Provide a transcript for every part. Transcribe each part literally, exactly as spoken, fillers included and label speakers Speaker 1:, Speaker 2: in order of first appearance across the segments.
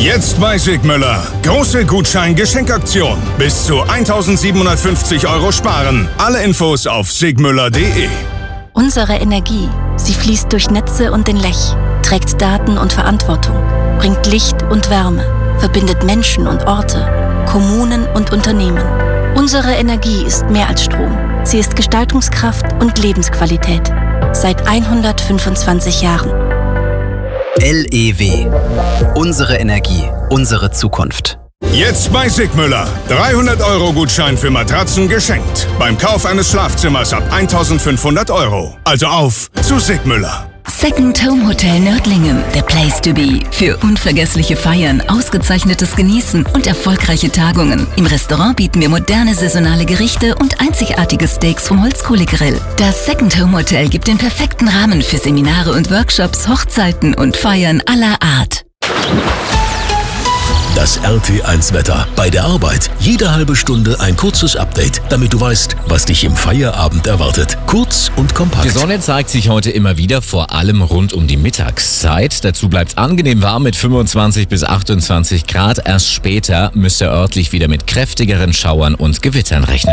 Speaker 1: Jetzt bei Sigmüller. Große Gutschein-Geschenkaktion. Bis zu eintausendsiebenhundertfünfzig Euro sparen. Alle Infos auf sigmüller punkt de.
Speaker 2: Unsere Energie, sie fließt durch Netze und den Lech, trägt Daten und Verantwortung, bringt Licht und Wärme, verbindet Menschen und Orte, Kommunen und Unternehmen. Unsere Energie ist mehr als Strom. Sie ist Gestaltungskraft und Lebensqualität. Seit hundertfünfundzwanzig Jahren.
Speaker 3: L E W. Unsere Energie, unsere Zukunft.
Speaker 1: Jetzt bei Sigmüller. dreihundert Euro Gutschein für Matratzen geschenkt. Beim Kauf eines Schlafzimmers ab eintausendfünfhundert Euro. Also auf zu Sigmüller.
Speaker 4: Second Home Hotel Nördlingen, the place to be. Für unvergessliche Feiern, ausgezeichnetes Genießen und erfolgreiche Tagungen. Im Restaurant bieten wir moderne saisonale Gerichte und einzigartige Steaks vom Holzkohlegrill. Das Second Home Hotel gibt den perfekten Rahmen für Seminare und Workshops, Hochzeiten und Feiern aller Art.
Speaker 5: Das R T eins Wetter. Bei der Arbeit jede halbe Stunde ein kurzes Update, damit du weißt, was dich im Feierabend erwartet. Kurz und kompakt.
Speaker 6: Die Sonne zeigt sich heute immer wieder, vor allem rund um die Mittagszeit. Dazu bleibt es angenehm warm mit fünfundzwanzig bis achtundzwanzig Grad. Erst später müsst ihr örtlich wieder mit kräftigeren Schauern und Gewittern rechnen.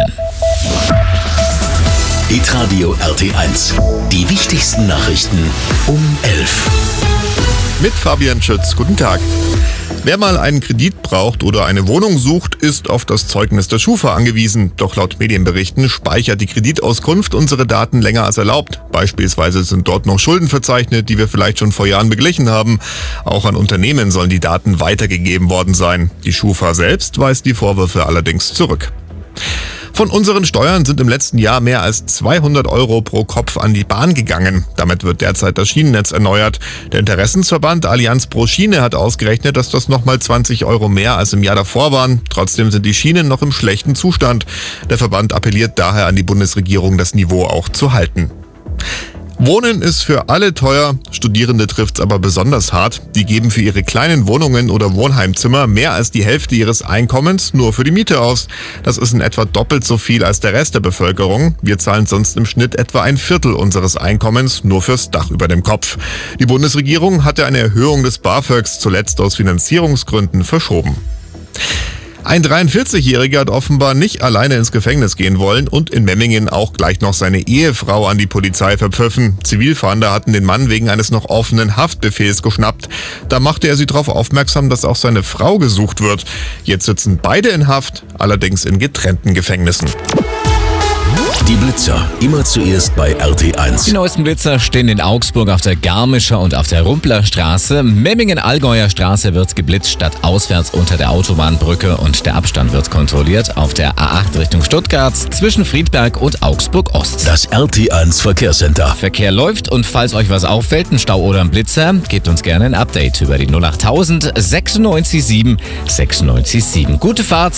Speaker 5: Hitradio R T eins. Die wichtigsten Nachrichten um elf.
Speaker 7: Mit Fabian Schütz. Guten Tag. Wer mal einen Kredit braucht oder eine Wohnung sucht, ist auf das Zeugnis der Schufa angewiesen. Doch laut Medienberichten speichert die Kreditauskunft unsere Daten länger als erlaubt. Beispielsweise sind dort noch Schulden verzeichnet, die wir vielleicht schon vor Jahren beglichen haben. Auch an Unternehmen sollen die Daten weitergegeben worden sein. Die Schufa selbst weist die Vorwürfe allerdings zurück. Von unseren Steuern sind im letzten Jahr mehr als zweihundert Euro pro Kopf an die Bahn gegangen. Damit wird derzeit das Schienennetz erneuert. Der Interessensverband Allianz pro Schiene hat ausgerechnet, dass das nochmal zwanzig Euro mehr als im Jahr davor waren. Trotzdem sind die Schienen noch im schlechten Zustand. Der Verband appelliert daher an die Bundesregierung, das Niveau auch zu halten. Wohnen ist für alle teuer, Studierende trifft's aber besonders hart. Die geben für ihre kleinen Wohnungen oder Wohnheimzimmer mehr als die Hälfte ihres Einkommens nur für die Miete aus. Das ist in etwa doppelt so viel als der Rest der Bevölkerung. Wir zahlen sonst im Schnitt etwa ein Viertel unseres Einkommens nur fürs Dach über dem Kopf. Die Bundesregierung hatte eine Erhöhung des BAföGs zuletzt aus Finanzierungsgründen verschoben. Ein dreiundvierzigjähriger hat offenbar nicht alleine ins Gefängnis gehen wollen und in Memmingen auch gleich noch seine Ehefrau an die Polizei verpfiffen. Zivilfahnder hatten den Mann wegen eines noch offenen Haftbefehls geschnappt. Da machte er sie darauf aufmerksam, dass auch seine Frau gesucht wird. Jetzt sitzen beide in Haft, allerdings in getrennten Gefängnissen.
Speaker 5: Die Blitzer, immer zuerst bei R T eins.
Speaker 6: Die neuesten Blitzer stehen in Augsburg auf der Garmischer und auf der Rumpler Straße. Memmingen-Allgäuer Straße wird geblitzt statt auswärts unter der Autobahnbrücke und der Abstand wird kontrolliert auf der A acht Richtung Stuttgart zwischen Friedberg und Augsburg-Ost.
Speaker 5: Das R T eins Verkehrscenter.
Speaker 6: Verkehr läuft und falls euch was auffällt, ein Stau oder ein Blitzer, gebt uns gerne ein Update über die null acht tausend sechsundneunzig sieben sechsundneunzig sieben. Gute Fahrt!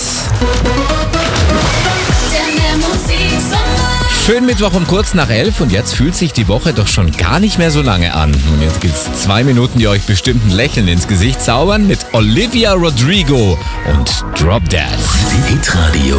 Speaker 6: Schönen Mittwoch um kurz nach elf und jetzt fühlt sich die Woche doch schon gar nicht mehr so lange an. Und jetzt gibt's zwei Minuten, die euch bestimmt ein Lächeln ins Gesicht zaubern mit Olivia Rodrigo und Drop Dead.
Speaker 5: Hitradio